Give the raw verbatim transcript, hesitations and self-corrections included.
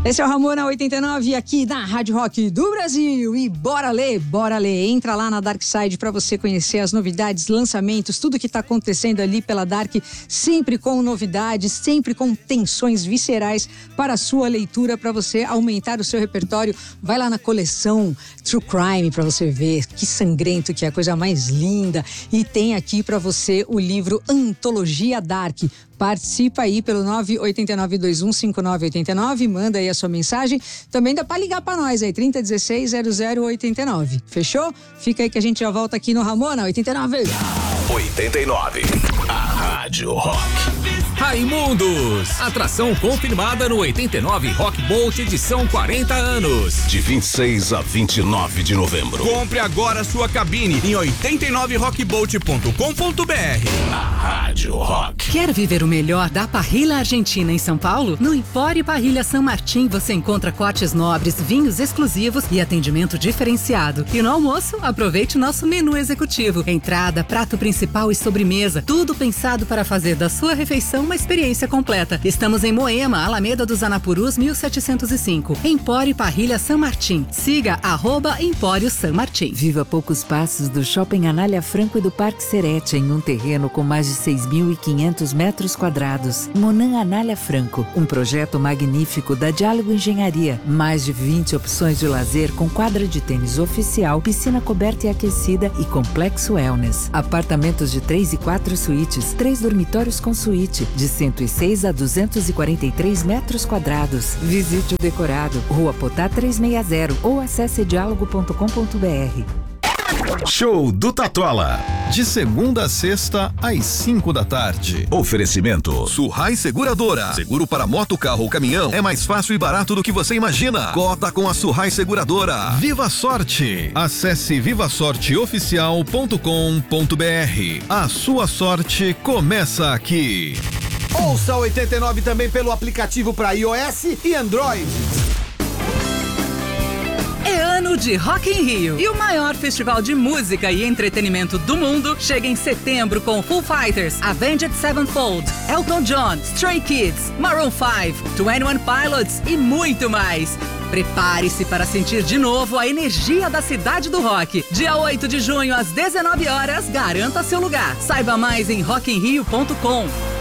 Esse é o Ramona oitenta e nove aqui na Rádio Rock do Brasil. E bora ler, bora ler. Entra lá na Dark Side para você conhecer as novidades, lançamentos, tudo que tá acontecendo ali pela Dark, sempre com novidades, sempre com tensões viscerais para a sua leitura, para você aumentar o seu repertório. Vai lá na coleção True Crime para você ver que sangrento, que é a coisa mais linda. E tem aqui para você o livro Antologia Dark. Participa aí pelo nove oito nove dois um cinco nove oito nove, manda aí a sua mensagem. Também dá pra ligar pra nós aí, trinta dezesseis zero zero oitenta e nove. Fechou? Fica aí que a gente já volta aqui no Ramona oitenta e nove. oitenta e nove, a Rádio Rock. Raimundos, atração confirmada no oitenta e nove Rock Bolt edição quarenta anos. De vinte e seis a vinte e nove de novembro. Compre agora sua cabine em oitenta e nove rock bolt ponto com ponto b r. A Rádio Rock. Quer viver o melhor da parrilha argentina em São Paulo? No Empório Parrilha San Martín você encontra cortes nobres, vinhos exclusivos e atendimento diferenciado. E no almoço, aproveite o nosso menu executivo. Entrada, prato principal e sobremesa. Tudo pensado para fazer da sua refeição uma experiência completa. Estamos em Moema, Alameda dos Anapurus, mil setecentos e cinco. Empório Parrilha San Martín. Siga arroba Empório San Martín. Viva poucos passos do Shopping Anália Franco e do Parque Serete em um terreno com mais de seis mil e quinhentos metros quadrados. Monan Anália Franco, um projeto magnífico da Diálogo Engenharia. Mais de vinte opções de lazer com quadra de tênis oficial, piscina coberta e aquecida e complexo wellness. Apartamentos de três e quatro suítes, três dormitórios com suíte, de cento e seis a duzentos e quarenta e três metros quadrados. Visite o decorado, Rua Potá trezentos e sessenta ou acesse diálogo ponto com ponto b r. Show do Tatola. De segunda a sexta, às cinco da tarde. Oferecimento Surrai Seguradora. Seguro para moto, carro ou caminhão é mais fácil e barato do que você imagina. Cota com a Surrai Seguradora. Viva Sorte. Acesse viva sorte oficial ponto com ponto b r. A sua sorte começa aqui. Ouça oitenta e nove também pelo aplicativo para iOS e Android. É ano de Rock in Rio e o maior festival de música e entretenimento do mundo chega em setembro com Foo Fighters, Avenged Sevenfold, Elton John, Stray Kids, Maroon cinco, vinte e um Pilots e muito mais. Prepare-se para sentir de novo a energia da cidade do rock. Dia oito de junho às dezenove horas, garanta seu lugar. Saiba mais em rock in rio ponto com.